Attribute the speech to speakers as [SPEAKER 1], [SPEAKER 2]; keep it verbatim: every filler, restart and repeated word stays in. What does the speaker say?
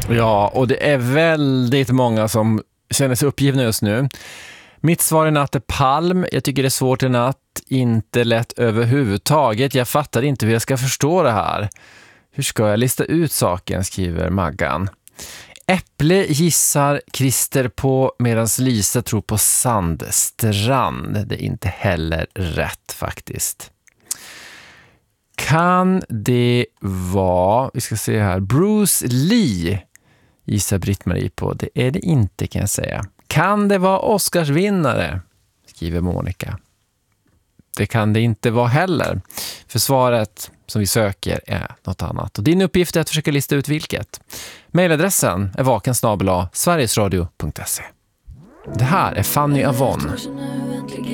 [SPEAKER 1] Ja, och det är väldigt många som känner sig uppgivna just nu. Mitt svar i natt är Palm. Jag tycker det är svårt i natt. Inte lätt överhuvudtaget. Jag fattar inte hur jag ska förstå det här. Hur ska jag lista ut saken, skriver Maggan. Äpple gissar Christer på, medan Lisa tror på Sandstrand. Det är inte heller rätt faktiskt. Kan det vara, vi ska se här, Bruce Lee gissar Britt-Marie på. Det är det inte, kan jag säga. Kan det vara Oscarsvinnare, skriver Monica. Det kan det inte vara heller. För svaret som vi söker är något annat. Och din uppgift är att försöka lista ut vilket. Mailadressen är vaken snabel-a sverigesradio punkt se. Det här är Fanny Avon.